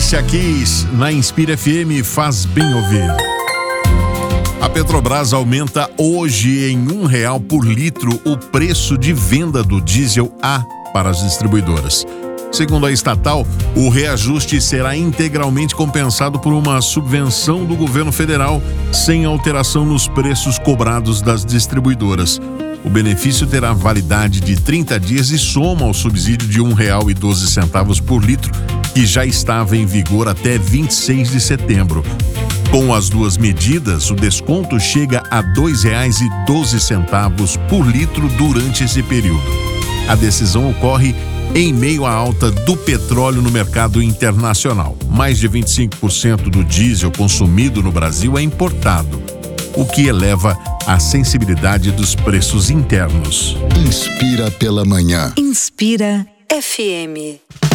Alicia Keys, na Inspira FM, faz bem ouvir. A Petrobras aumenta hoje em R$1 por litro o preço de venda do diesel A para as distribuidoras. Segundo a estatal, o reajuste será integralmente compensado por uma subvenção do governo federal, sem alteração nos preços cobrados das distribuidoras. O benefício terá validade de 30 dias e soma ao subsídio de R$1,12 por litro, que já estava em vigor até 26 de setembro. Com as duas medidas, o desconto chega a R$2,12 por litro durante esse período. A decisão ocorre em meio à alta do petróleo no mercado internacional. Mais de 25% do diesel consumido no Brasil é importado, o que eleva a sensibilidade dos preços internos. Inspira pela manhã. Inspira FM.